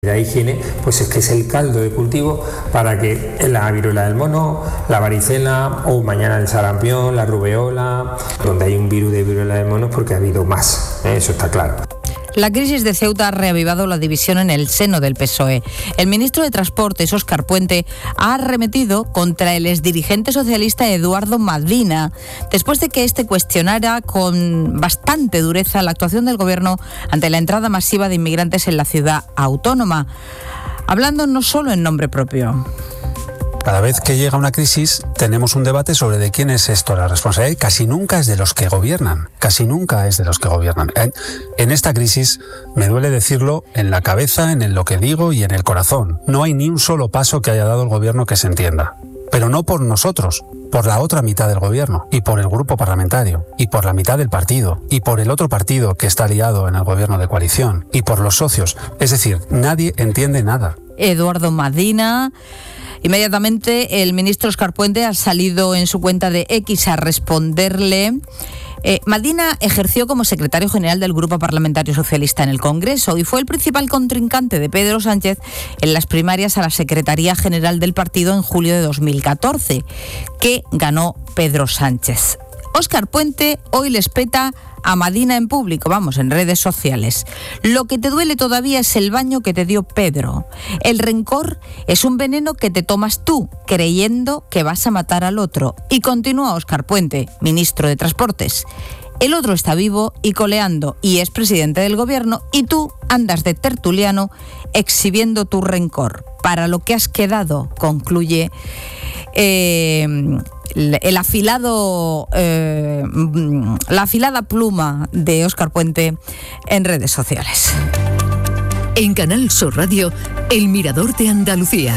La higiene, pues es que es el caldo de cultivo para que la viruela del mono, la varicela o mañana el sarampión, la rubeola, donde hay un virus de viruela del mono, porque ha habido más, eso está claro. La crisis de Ceuta ha reavivado la división en el seno del PSOE. El ministro de Transportes, Óscar Puente, ha arremetido contra el exdirigente socialista Eduardo Madina, después de que este cuestionara con bastante dureza la actuación del gobierno ante la entrada masiva de inmigrantes en la ciudad autónoma, hablando no solo en nombre propio. Cada vez que llega una crisis tenemos un debate sobre de quién es esto la responsabilidad. Casi nunca es de los que gobiernan. En esta crisis, me duele decirlo, en la cabeza, en lo que digo y en el corazón. No hay ni un solo paso que haya dado el gobierno que se entienda. Pero no por nosotros, por la otra mitad del gobierno, y por el grupo parlamentario, y por la mitad del partido, y por el otro partido que está aliado en el gobierno de coalición, y por los socios. Es decir, nadie entiende nada. Eduardo Madina. Inmediatamente el ministro Óscar Puente ha salido en su cuenta de X a responderle. Madina ejerció como secretario general del Grupo Parlamentario Socialista en el Congreso y fue el principal contrincante de Pedro Sánchez en las primarias a la Secretaría General del partido en julio de 2014, que ganó Pedro Sánchez. Óscar Puente hoy les peta a Madina en público, en redes sociales. Lo que te duele todavía es el baño que te dio Pedro. El rencor es un veneno que te tomas tú, creyendo que vas a matar al otro. Y continúa Óscar Puente, ministro de Transportes. El otro está vivo y coleando y es presidente del gobierno y tú andas de tertuliano exhibiendo tu rencor. Para lo que has quedado, concluye la afilada pluma de Óscar Puente en redes sociales. En Canal Sur Radio, El Mirador de Andalucía.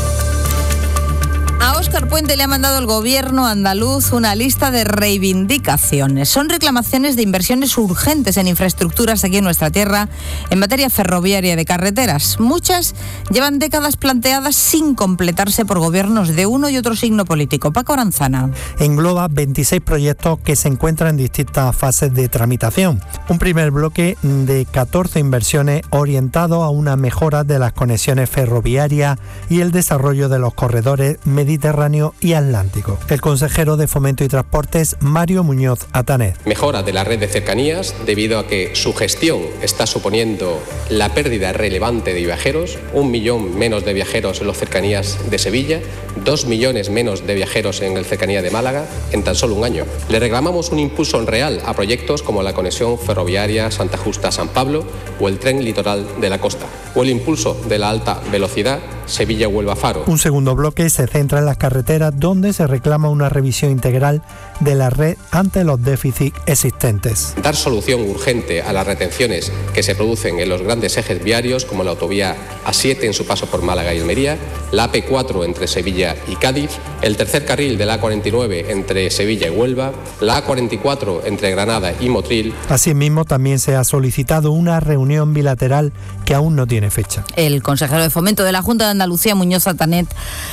A Óscar Puente le ha mandado el gobierno andaluz una lista de reivindicaciones. Son reclamaciones de inversiones urgentes en infraestructuras aquí en nuestra tierra en materia ferroviaria y de carreteras. Muchas llevan décadas planteadas sin completarse por gobiernos de uno y otro signo político. Paco Aranzana. Engloba 26 proyectos que se encuentran en distintas fases de tramitación. Un primer bloque de 14 inversiones orientado a una mejora de las conexiones ferroviarias y el desarrollo de los corredores Mediterráneo y Atlántico. El consejero de Fomento y Transportes, Mario Muñoz Atanet. Mejora de la red de cercanías debido a que su gestión está suponiendo la pérdida relevante de viajeros, 1 millón menos de viajeros en las cercanías de Sevilla, 2 millones menos de viajeros en el cercanía de Málaga en tan solo un año. Le reclamamos un impulso real a proyectos como la conexión ferroviaria Santa Justa-San Pablo o el tren litoral de la costa, o el impulso de la alta velocidad Sevilla-Huelva-Faro. Un segundo bloque se centra en las carreteras, donde se reclama una revisión integral de la red ante los déficits existentes. Dar solución urgente a las retenciones que se producen en los grandes ejes viarios, como la autovía A7 en su paso por Málaga y Almería, la AP4 entre Sevilla y Cádiz, el tercer carril de la A49 entre Sevilla y Huelva, la A44 entre Granada y Motril. Asimismo, también se ha solicitado una reunión bilateral que aún no tiene fecha. El consejero de Fomento de la Junta de Andalucía, Muñoz Atanet,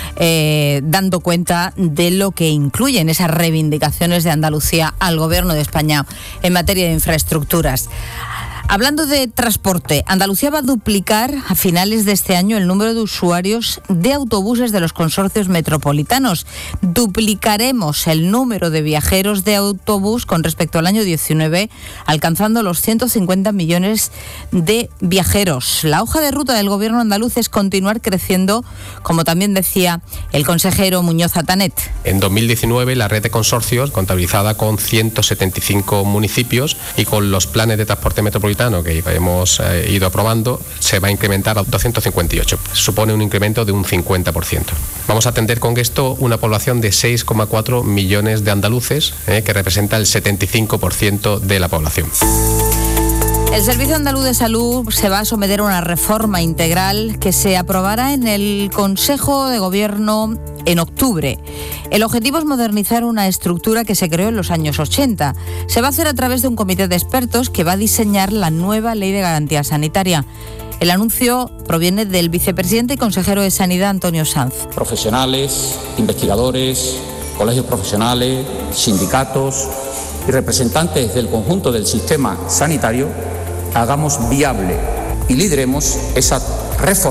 dando cuenta de lo que incluyen esas reivindicaciones de Andalucía al Gobierno de España en materia de infraestructuras. Hablando de transporte, Andalucía va a duplicar a finales de este año el número de usuarios de autobuses de los consorcios metropolitanos. Duplicaremos el número de viajeros de autobús con respecto al año 19, alcanzando los 150 millones de viajeros. La hoja de ruta del gobierno andaluz es continuar creciendo, como también decía el consejero Muñoz Atanet. En 2019, la red de consorcios, contabilizada con 175 municipios y con los planes de transporte metropolitano que hemos ido aprobando, se va a incrementar a 258. Supone un incremento de un 50%. Vamos a atender con esto una población de 6,4 millones de andaluces, que representa el 75% de la población. El Servicio Andaluz de Salud se va a someter a una reforma integral que se aprobará en el Consejo de Gobierno en octubre. El objetivo es modernizar una estructura que se creó en los años 80. Se va a hacer a través de un comité de expertos que va a diseñar la nueva Ley de Garantía Sanitaria. El anuncio proviene del vicepresidente y consejero de Sanidad, Antonio Sanz. Profesionales, investigadores, colegios profesionales, sindicatos y representantes del conjunto del sistema sanitario hagamos viable y lideremos esa reforzar